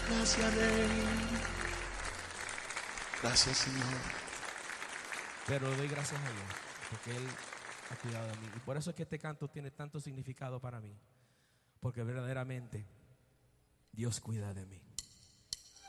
Gracias, Rey. Gracias, Señor. Pero le doy gracias a Dios, porque Él ha cuidado de mí. Y por eso es que este canto tiene tanto significado para mí, porque verdaderamente Dios cuida de mí.